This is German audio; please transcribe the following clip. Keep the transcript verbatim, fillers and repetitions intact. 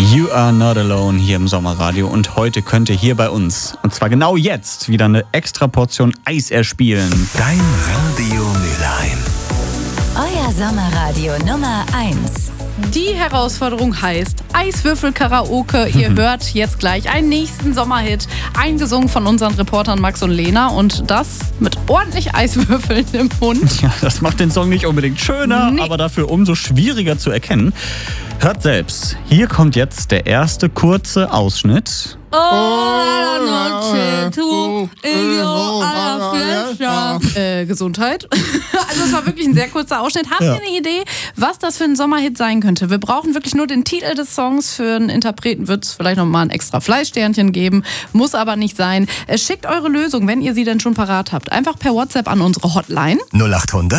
You are not alone hier im Sommerradio und heute könnt ihr hier bei uns, und zwar genau jetzt, wieder eine extra Portion Eis erspielen. Dein Radio Mülheim. Euer Sommerradio Nummer eins. Die Herausforderung heißt Eiswürfel-Karaoke. Ihr hört jetzt gleich einen nächsten Sommerhit, eingesungen von unseren Reportern Max und Lena, und das mit ordentlich Eiswürfeln im Mund. Ja, das macht den Song nicht unbedingt schöner, Nee. aber dafür umso schwieriger zu erkennen. Hört selbst, hier kommt jetzt der erste kurze Ausschnitt. Äh, Gesundheit. Also es war wirklich ein sehr kurzer Ausschnitt. Habt ihr Ja. eine Idee, was das für ein Sommerhit sein könnte? Wir brauchen wirklich nur den Titel des Songs. Für einen Interpreten wird es vielleicht nochmal ein extra Fleißsternchen geben. Muss aber nicht sein. Äh, Schickt eure Lösung, wenn ihr sie denn schon parat habt. Einfach per WhatsApp an unsere Hotline. null acht hundert